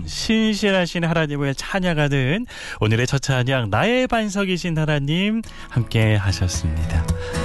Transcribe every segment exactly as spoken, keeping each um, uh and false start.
신실하신 하나님을 찬양하는 오늘의 첫 찬양 나의 반석이신 하나님 함께 하셨습니다.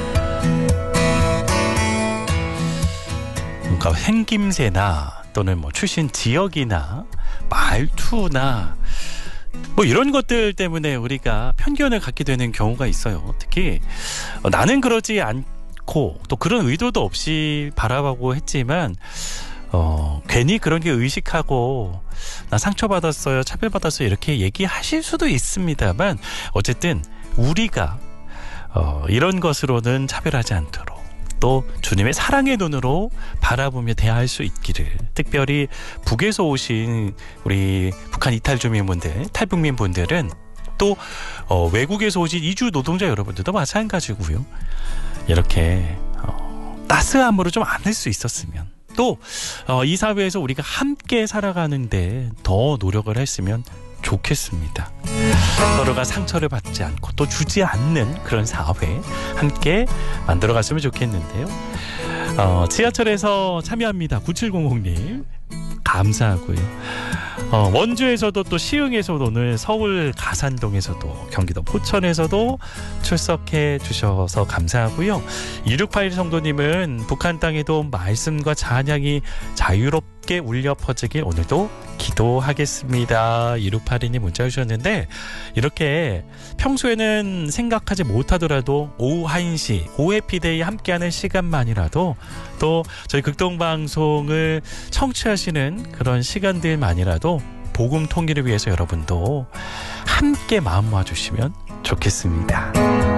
그러니까 생김새나 또는 뭐 출신 지역이나 말투나 뭐 이런 것들 때문에 우리가 편견을 갖게 되는 경우가 있어요. 특히 어, 나는 그러지 않고 또 그런 의도도 없이 바라보고 했지만 어, 괜히 그런 게 의식하고 나 상처받았어요, 차별받았어요 이렇게 얘기하실 수도 있습니다만 어쨌든 우리가 어, 이런 것으로는 차별하지 않도록 또 주님의 사랑의 눈으로 바라보며 대할 수 있기를, 특별히 북에서 오신 우리 북한 이탈 주민분들, 탈북민 분들은 또 어, 외국에서 오신 이주 노동자 여러분들도 마찬가지고요. 이렇게 어, 따스함으로 좀 안을 수 있었으면, 또 이 어, 사회에서 우리가 함께 살아가는데 더 노력을 했으면 좋겠습니다. 서로가 상처를 받지 않고 또 주지 않는 그런 사회 함께 만들어갔으면 좋겠는데요. 어, 지하철에서 참여합니다. 구칠공공님 감사하고요. 어, 원주에서도 또 시흥에서도 오늘 서울 가산동에서도 경기도 포천에서도 출석해 주셔서 감사하고요. 이육팔일 성도님은 북한 땅에도 말씀과 찬양이 자유롭게 울려 퍼지길 오늘도 기도하겠습니다. 이육팔이님 문자 주셨는데 이렇게 평소에는 생각하지 못하더라도 오후 한 시 오해피데이 함께하는 시간만이라도 또 저희 극동방송을 청취하시는 그런 시간들만이라도 복음 통일을 위해서 여러분도 함께 마음 모아주시면 좋겠습니다.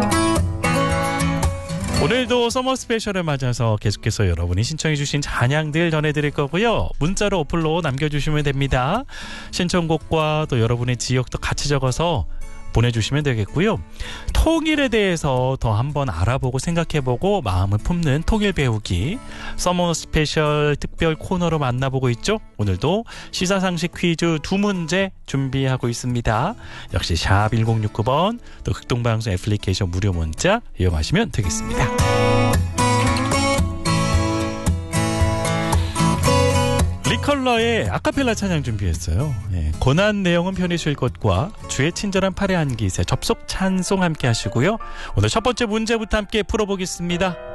오늘도 서머 스페셜을 맞아서 계속해서 여러분이 신청해 주신 찬양들 전해드릴 거고요. 문자로 어플로 남겨주시면 됩니다. 신청곡과 또 여러분의 지역도 같이 적어서 보내주시면 되겠고요. 통일에 대해서 더 한번 알아보고 생각해보고 마음을 품는 통일 배우기 서머 스페셜 특별 코너로 만나보고 있죠. 오늘도 시사상식 퀴즈 두 문제 준비하고 있습니다. 역시 샵 일공육구 번 또 극동방송 애플리케이션 무료 문자 이용하시면 되겠습니다. 리컬러의 아카펠라 찬양 준비했어요. 예, 고난 내용은 편히 쉴 것과 주의 친절한 팔의 한 기세 접속 찬송 함께 하시고요. 오늘 첫 번째 문제부터 함께 풀어보겠습니다.